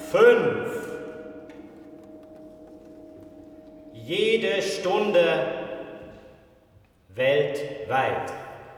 5. Jede Stunde weltweit.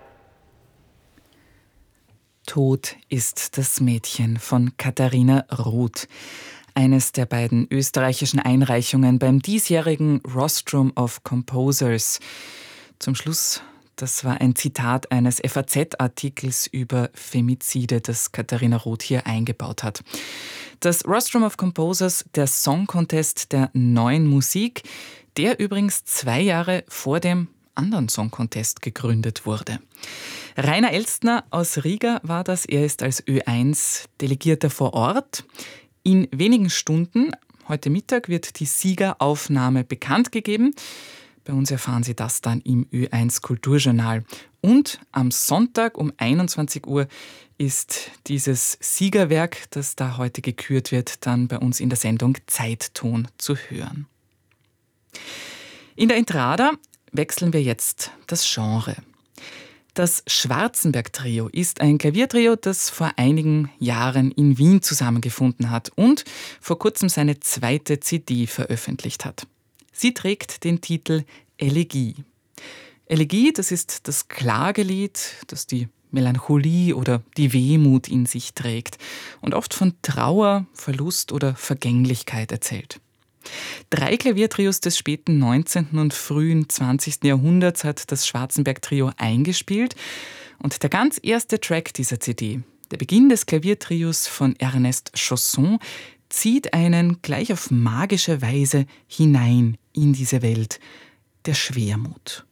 Tot ist das Mädchen von Katharina Roth. Eines der beiden österreichischen Einreichungen beim diesjährigen Rostrum of Composers. Zum Schluss, das war ein Zitat eines FAZ-Artikels über Femizide, das Katharina Roth hier eingebaut hat. Das Rostrum of Composers, der Song Contest der neuen Musik, der übrigens 2 Jahre vor dem anderen Song Contest gegründet wurde. Rainer Elstner aus Riga war das. Er ist als Ö1-Delegierter vor Ort. In wenigen Stunden, heute Mittag, wird die Siegeraufnahme bekannt gegeben. Bei uns erfahren Sie das dann im Ö1 Kulturjournal. Und am Sonntag um 21 Uhr ist dieses Siegerwerk, das da heute gekürt wird, dann bei uns in der Sendung Zeitton zu hören. In der Entrada wechseln wir jetzt das Genre. Das Schwarzenberg-Trio ist ein Klaviertrio, das vor einigen Jahren in Wien zusammengefunden hat und vor kurzem seine 2. CD veröffentlicht hat. Sie trägt den Titel Elegie. Elegie, das ist das Klagelied, das die Melancholie oder die Wehmut in sich trägt und oft von Trauer, Verlust oder Vergänglichkeit erzählt. 3 Klaviertrios des späten 19. und frühen 20. Jahrhunderts hat das Schwarzenberg-Trio eingespielt. Und der ganz erste Track dieser CD, der Beginn des Klaviertrios von Ernest Chausson, zieht einen gleich auf magische Weise hinein in diese Welt der Schwermut.